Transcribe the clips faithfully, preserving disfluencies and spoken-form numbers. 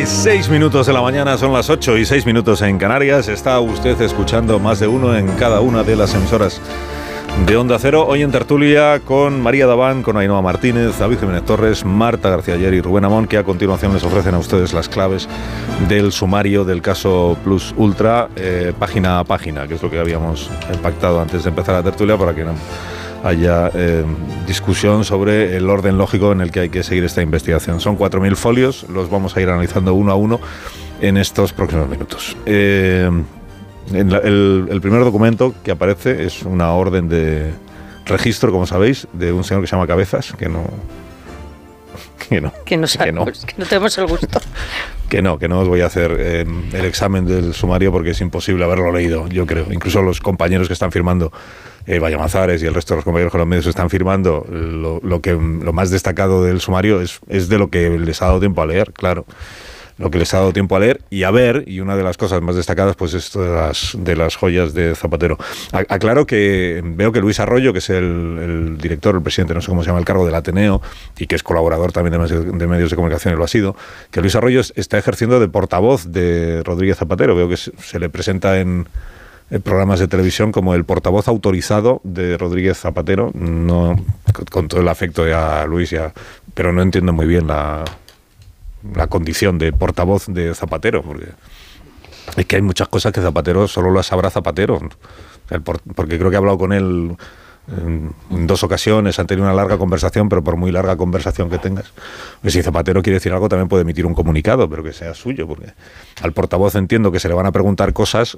y seis minutos de la mañana, son las ocho y seis minutos en Canarias. Está usted escuchando Más de Uno en cada una de las emisoras de Onda Cero. Hoy en tertulia con María Daván, con Ainhoa Martínez, David Jiménez Torres, Marta García Ayer y Rubén Amón, que a continuación les ofrecen a ustedes las claves del sumario del caso Plus Ultra, eh, página a página, que es lo que habíamos pactado antes de empezar la tertulia, para que no haya eh, discusión sobre el orden lógico en el que hay que seguir esta investigación. Son cuatro mil folios, los vamos a ir analizando uno a uno en estos próximos minutos. Eh, en la, el, el primer documento que aparece es una orden de registro, como sabéis, de un señor que se llama Cabezas, que no... Que no, que no sabemos, que no, que no tenemos el gusto. Que no, que no os voy a hacer eh, el examen del sumario porque es imposible haberlo leído, yo creo. Incluso los compañeros que están firmando, eh, Vallamazares y el resto de los compañeros que los medios están firmando, lo, lo, que, lo más destacado del sumario es, es de lo que les ha dado tiempo a leer, claro. Lo que les ha dado tiempo a leer y a ver, y una de las cosas más destacadas, pues esto de las, de las joyas de Zapatero. A, aclaro que veo que Luis Arroyo, que es el, el director, el presidente, no sé cómo se llama el cargo, del Ateneo, y que es colaborador también de, de medios de comunicación, y lo ha sido, que Luis Arroyo está ejerciendo de portavoz de Rodríguez Zapatero. Veo que se, se le presenta en, en programas de televisión como el portavoz autorizado de Rodríguez Zapatero, no, con, con todo el afecto a Luis, ya, pero no entiendo muy bien la... la condición de portavoz de Zapatero, porque es que hay muchas cosas que Zapatero solo las sabrá Zapatero, porque creo que he hablado con él en dos ocasiones, han tenido una larga conversación, pero por muy larga conversación que tengas, pues si Zapatero quiere decir algo también puede emitir un comunicado, pero que sea suyo, porque al portavoz entiendo que se le van a preguntar cosas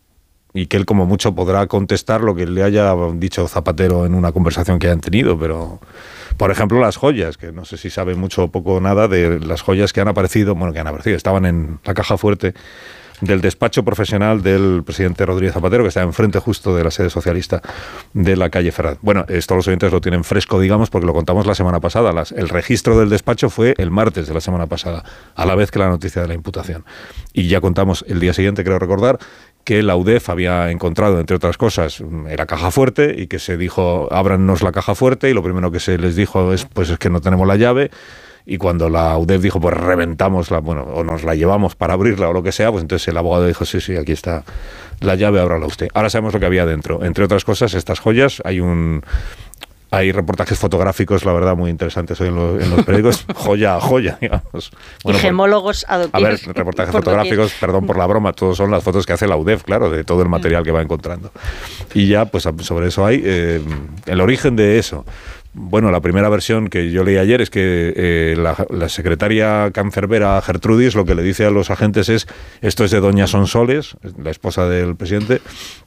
y que él como mucho podrá contestar lo que le haya dicho Zapatero en una conversación que hayan tenido, pero... Por ejemplo, las joyas, que no sé si sabe mucho o poco o nada de las joyas que han aparecido, bueno, que han aparecido, estaban en la caja fuerte del despacho profesional del presidente Rodríguez Zapatero, que está enfrente justo de la sede socialista de la calle Ferraz. Bueno, esto los oyentes lo tienen fresco, digamos, porque lo contamos la semana pasada. Las, el registro del despacho fue el martes de la semana pasada, a la vez que la noticia de la imputación. Y ya contamos el día siguiente, creo recordar, que la U D E F había encontrado, entre otras cosas, la caja fuerte, y que se dijo, ábrannos la caja fuerte, y lo primero que se les dijo es, pues es que no tenemos la llave. Y cuando la U D E F dijo, pues reventamos la, bueno, o nos la llevamos para abrirla o lo que sea, pues entonces el abogado dijo, sí, sí, aquí está la llave, ábrala usted. Ahora sabemos lo que había dentro. Entre otras cosas, estas joyas, hay un... Hay reportajes fotográficos, la verdad, muy interesantes hoy en los, en los periódicos, joya a joya, digamos. Bueno, y gemólogos a doquier. A ver, reportajes fotográficos, perdón por la broma, todos son las fotos que hace la U D E F, claro, de todo el material que va encontrando. Y ya, pues sobre eso hay eh, el origen de eso. Bueno, la primera versión que yo leí ayer es que eh, la, la secretaria cancerbera Gertrudis lo que le dice a los agentes es, esto es de doña Sonsoles, la esposa del presidente,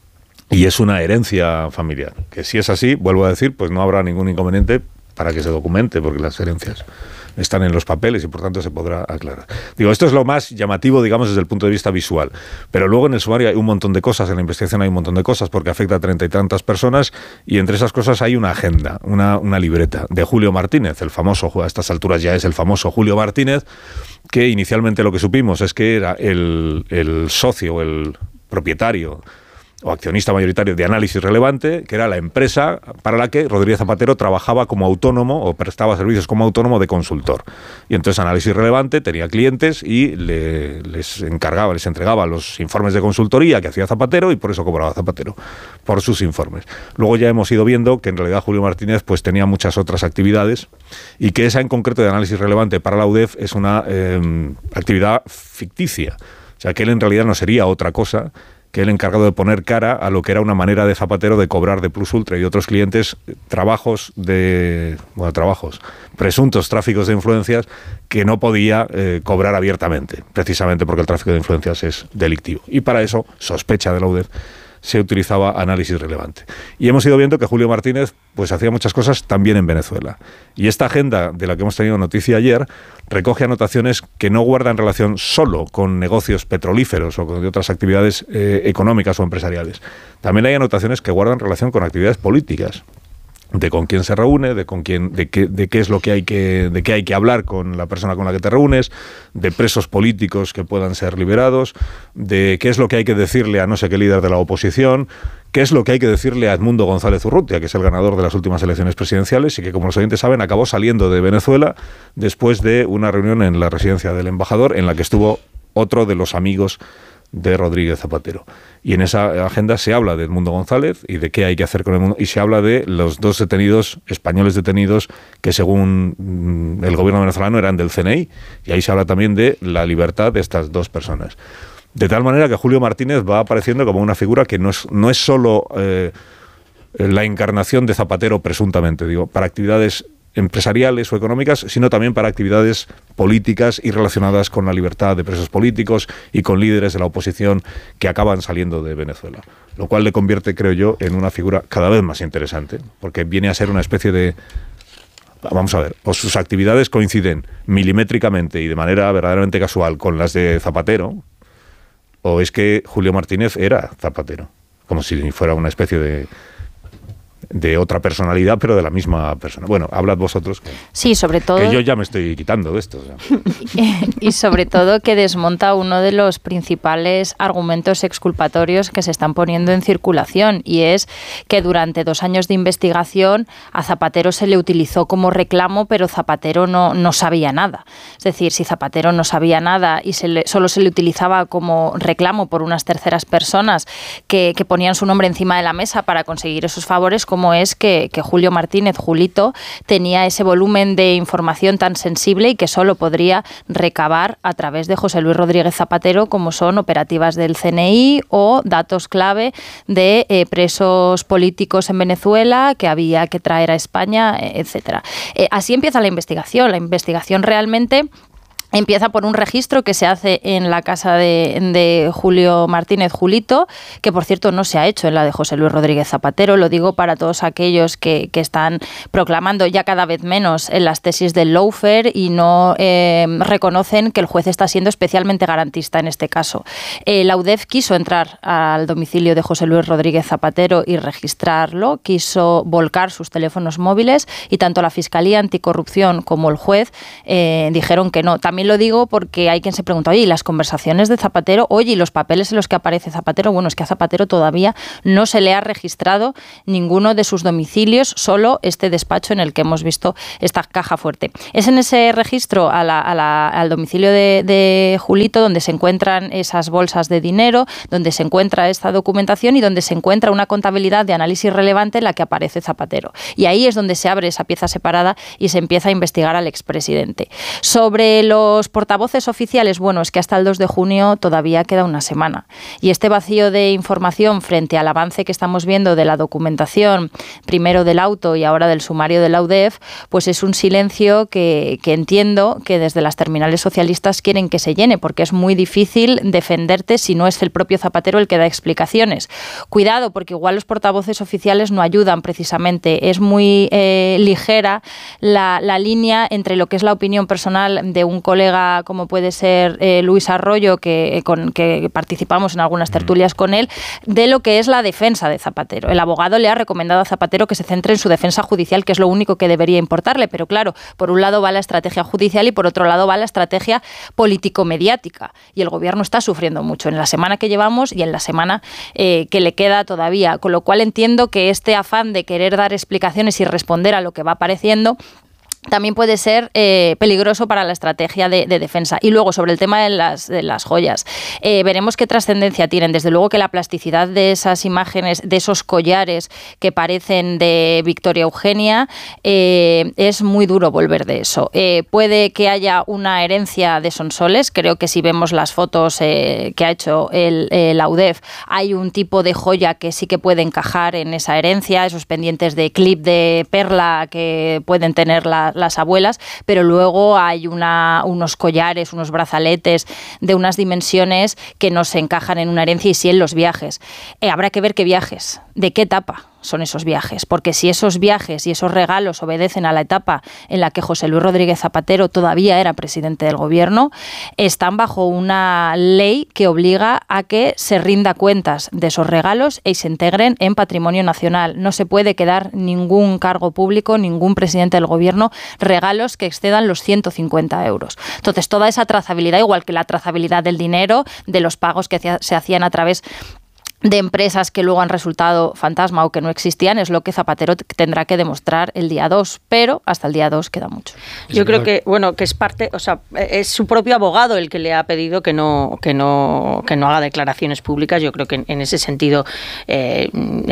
y es una herencia familiar. Que si es así, vuelvo a decir, pues no habrá ningún inconveniente para que se documente, porque las herencias están en los papeles y por tanto se podrá aclarar. Digo, esto es lo más llamativo, digamos, desde el punto de vista visual. Pero luego en el sumario hay un montón de cosas, en la investigación hay un montón de cosas, porque afecta a treinta y tantas personas, y entre esas cosas hay una agenda, una, una libreta de Julio Martínez, el famoso, a estas alturas ya es el famoso Julio Martínez, que inicialmente lo que supimos es que era el, el socio, el propietario o accionista mayoritario de Análisis Relevante, que era la empresa para la que Rodríguez Zapatero trabajaba como autónomo o prestaba servicios como autónomo de consultor. Y entonces Análisis Relevante tenía clientes y le, les encargaba, les entregaba los informes de consultoría que hacía Zapatero, y por eso cobraba Zapatero, por sus informes. Luego ya hemos ido viendo que en realidad Julio Martínez pues tenía muchas otras actividades, y que esa en concreto de Análisis Relevante para la U D E F es una eh, actividad ficticia. O sea, que él en realidad no sería otra cosa que el encargado de poner cara a lo que era una manera de Zapatero de cobrar de Plus Ultra y de otros clientes trabajos de, bueno, trabajos, presuntos tráficos de influencias que no podía eh, cobrar abiertamente, precisamente porque el tráfico de influencias es delictivo. Y para eso, sospecha de la U D E F, se utilizaba Análisis Relevante. Y hemos ido viendo que Julio Martínez pues hacía muchas cosas también en Venezuela. Y esta agenda de la que hemos tenido noticia ayer recoge anotaciones que no guardan relación solo con negocios petrolíferos o con otras actividades eh, económicas o empresariales. También hay anotaciones que guardan relación con actividades políticas. de con quién se reúne, de con quién, de qué, de qué es lo que hay que, de qué hay que hablar con la persona con la que te reúnes, de presos políticos que puedan ser liberados, de qué es lo que hay que decirle a no sé qué líder de la oposición, qué es lo que hay que decirle a Edmundo González Urrutia, que es el ganador de las últimas elecciones presidenciales y que, como los oyentes saben, acabó saliendo de Venezuela después de una reunión en la residencia del embajador en la que estuvo otro de los amigos de Rodríguez Zapatero. Y en esa agenda se habla de Edmundo González y de qué hay que hacer con Edmundo, y se habla de los dos detenidos, españoles detenidos, que según el gobierno venezolano eran del C N I, y ahí se habla también de la libertad de estas dos personas. De tal manera que Julio Martínez va apareciendo como una figura que no es, no es solo eh, la encarnación de Zapatero, presuntamente, digo, para actividades empresariales o económicas, sino también para actividades políticas y relacionadas con la libertad de presos políticos y con líderes de la oposición que acaban saliendo de Venezuela. Lo cual le convierte, creo yo, en una figura cada vez más interesante, porque viene a ser una especie de... Vamos a ver, o sus actividades coinciden milimétricamente y de manera verdaderamente casual con las de Zapatero, o es que Julio Martínez era Zapatero, como si fuera una especie de... de otra personalidad, pero de la misma persona. Bueno, hablad vosotros. Que, sí, sobre todo... Que yo ya me estoy quitando de esto. O sea. Y sobre todo que desmonta uno de los principales argumentos exculpatorios que se están poniendo en circulación, y es que durante dos años de investigación a Zapatero se le utilizó como reclamo, pero Zapatero no, no sabía nada. Es decir, si Zapatero no sabía nada y se le, solo se le utilizaba como reclamo por unas terceras personas que, que ponían su nombre encima de la mesa para conseguir esos favores, como es que, que Julio Martínez, Julito, tenía ese volumen de información tan sensible y que solo podría recabar a través de José Luis Rodríguez Zapatero, como son operativas del C N I o datos clave de eh, presos políticos en Venezuela que había que traer a España, etcétera. Eh, así empieza la investigación. La investigación realmente empieza por un registro que se hace en la casa de, de Julio Martínez, Julito, que por cierto no se ha hecho en la de José Luis Rodríguez Zapatero. Lo digo para todos aquellos que, que están proclamando ya cada vez menos en las tesis del lawfare y no eh, reconocen que el juez está siendo especialmente garantista en este caso. Eh, la U D E F quiso entrar al domicilio de José Luis Rodríguez Zapatero y registrarlo, quiso volcar sus teléfonos móviles y tanto la Fiscalía Anticorrupción como el juez eh, dijeron que no. También lo digo porque hay quien se pregunta, oye, ¿y las conversaciones de Zapatero? Oye, ¿y los papeles en los que aparece Zapatero? Bueno, es que a Zapatero todavía no se le ha registrado ninguno de sus domicilios, solo este despacho en el que hemos visto esta caja fuerte. Es en ese registro a la, a la, al domicilio de, de Julito donde se encuentran esas bolsas de dinero, donde se encuentra esta documentación y donde se encuentra una contabilidad de análisis relevante en la que aparece Zapatero. Y ahí es donde se abre esa pieza separada y se empieza a investigar al expresidente. Sobre los Los portavoces oficiales, bueno, es que hasta el dos de junio todavía queda una semana. Y este vacío de información frente al avance que estamos viendo de la documentación, primero del auto y ahora del sumario de la U D E F, pues es un silencio que, que entiendo que desde las terminales socialistas quieren que se llene, porque es muy difícil defenderte si no es el propio Zapatero el que da explicaciones. Cuidado, porque igual los portavoces oficiales no ayudan precisamente. Es muy eh, ligera la, la línea entre lo que es la opinión personal de un colega como puede ser eh, Luis Arroyo, que, con, que participamos en algunas tertulias con él, de lo que es la defensa de Zapatero. El abogado le ha recomendado a Zapatero que se centre en su defensa judicial, que es lo único que debería importarle, pero claro, por un lado va la estrategia judicial y por otro lado va la estrategia político-mediática, y el gobierno está sufriendo mucho en la semana que llevamos y en la semana eh, que le queda todavía, con lo cual entiendo que este afán de querer dar explicaciones y responder a lo que va apareciendo también puede ser eh, peligroso para la estrategia de, de defensa. Y luego, sobre el tema de las, de las joyas, eh, veremos qué trascendencia tienen. Desde luego que la plasticidad de esas imágenes, de esos collares que parecen de Victoria Eugenia, eh, es muy duro volver de eso. Eh, puede que haya una herencia de Sonsoles. Creo que si vemos las fotos eh, que ha hecho el, el la U D E F, hay un tipo de joya que sí que puede encajar en esa herencia, esos pendientes de clip de perla que pueden tener la las abuelas, pero luego hay una, unos collares, unos brazaletes de unas dimensiones que no se encajan en una herencia y sí en los viajes. Eh, habrá que ver qué viajes, de qué etapa. son esos viajes, porque si esos viajes y esos regalos obedecen a la etapa en la que José Luis Rodríguez Zapatero todavía era presidente del gobierno, están bajo una ley que obliga a que se rinda cuentas de esos regalos y se integren en patrimonio nacional. No se puede quedar ningún cargo público, ningún presidente del gobierno, regalos que excedan los ciento cincuenta euros. Entonces, toda esa trazabilidad, igual que la trazabilidad del dinero, de los pagos que se hacían a través de empresas que luego han resultado fantasma o que no existían, es lo que Zapatero tendrá que demostrar el día dos, pero hasta el día dos queda mucho. Yo creo que, bueno, que es parte, o sea, es su propio abogado el que le ha pedido que no que no que no haga declaraciones públicas. Yo creo que en, en ese sentido eh,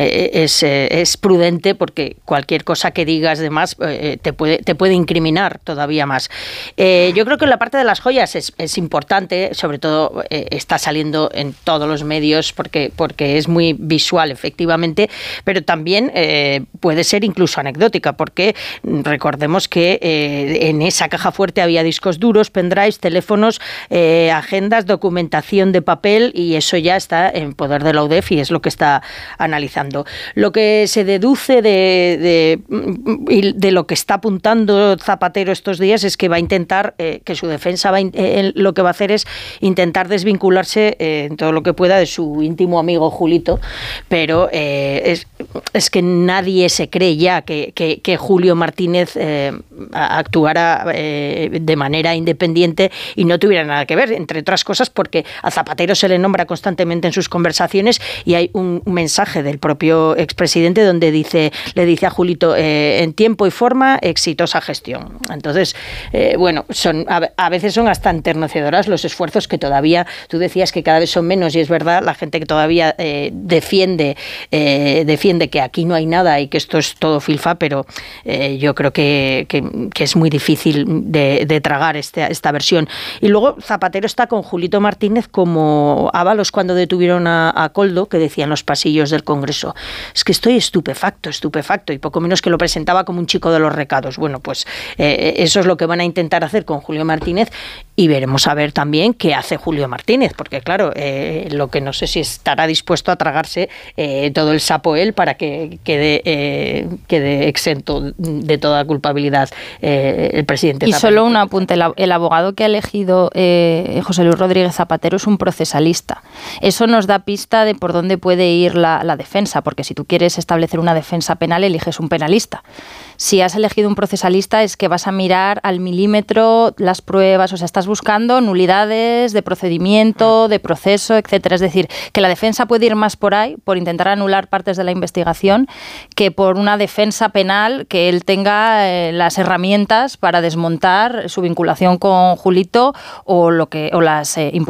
es, es prudente, porque cualquier cosa que digas de más eh, te puede te puede incriminar todavía más. Eh, yo creo que la parte de las joyas es, es importante, sobre todo eh, está saliendo en todos los medios porque porque que es muy visual, efectivamente, pero también eh, puede ser incluso anecdótica, porque recordemos que eh, en esa caja fuerte había discos duros, pendrives, teléfonos, eh, agendas, documentación de papel, y eso ya está en poder de la U D E F y es lo que está analizando. Lo que se deduce de, de, de lo que está apuntando Zapatero estos días es que va a intentar, eh, que su defensa va a, eh, lo que va a hacer es intentar desvincularse eh, en todo lo que pueda de su íntimo amigo Julito, pero eh, es, es que nadie se cree ya que, que, que Julio Martínez eh, actuara eh, de manera independiente y no tuviera nada que ver, entre otras cosas porque a Zapatero se le nombra constantemente en sus conversaciones y hay un mensaje del propio expresidente donde dice, le dice a Julito eh, en tiempo y forma, exitosa gestión. Entonces, eh, bueno, son a, a veces son hasta enternecedoras los esfuerzos que todavía, tú decías que cada vez son menos y es verdad, la gente que todavía Eh, defiende eh, defiende que aquí no hay nada y que esto es todo filfa, pero eh, yo creo que, que, que es muy difícil de, de tragar este, esta versión. Y luego Zapatero está con Julito Martínez como Ábalos cuando detuvieron a, a Koldo, que decía en los pasillos del Congreso, es que estoy estupefacto, estupefacto, y poco menos que lo presentaba como un chico de los recados. Bueno, pues eh, eso es lo que van a intentar hacer con Julio Martínez y veremos a ver también qué hace Julio Martínez, porque claro, eh, lo que no sé si estará dispuesto a tragarse eh, todo el sapo él para que quede, eh, quede exento de toda culpabilidad eh, el presidente y Zapatero. Solo un apunte, el abogado que ha elegido eh, José Luis Rodríguez Zapatero es un procesalista. Eso nos da pista de por dónde puede ir la, la defensa, porque si tú quieres establecer una defensa penal, eliges un penalista. Si has elegido un procesalista es que vas a mirar al milímetro las pruebas, o sea, estás buscando nulidades de procedimiento, de proceso, etcétera. Es decir, que la defensa puede ir más por ahí, por intentar anular partes de la investigación, que por una defensa penal que él tenga eh, las herramientas para desmontar su vinculación con Julito o lo que o las eh, imputaciones